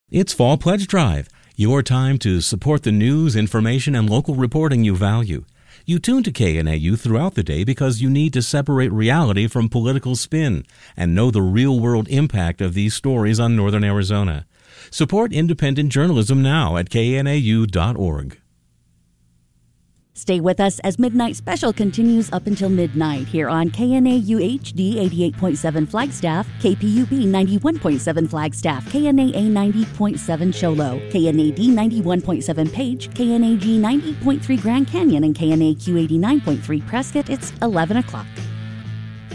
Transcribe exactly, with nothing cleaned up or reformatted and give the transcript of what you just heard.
It's Fall Pledge Drive, your time to support the news, information, and local reporting you value. You tune to K N A U throughout the day because you need to separate reality from political spin and know the real-world impact of these stories on Northern Arizona. Support independent journalism now at K N A U dot org. Stay with us as Midnight Special continues up until midnight here on K N A U H D eighty-eight point seven Flagstaff, K P U B ninety-one point seven Flagstaff, K N A A ninety point seven Sholo, K N A D ninety-one point seven Page, K N A G ninety point three Grand Canyon, and K N A Q eighty-nine point three Prescott. It's eleven o'clock.